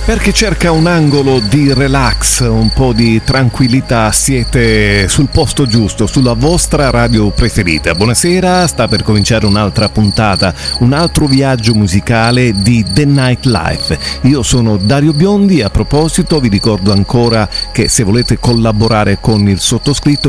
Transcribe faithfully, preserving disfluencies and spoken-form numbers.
Per chi cerca un angolo di relax, un po' di tranquillità, siete sul posto giusto, sulla vostra radio preferita. Buonasera, sta per cominciare un'altra puntata, un altro viaggio musicale di The Night Life. Io sono Dario Biondi. A proposito, vi ricordo ancora che se volete collaborare con il sottoscritto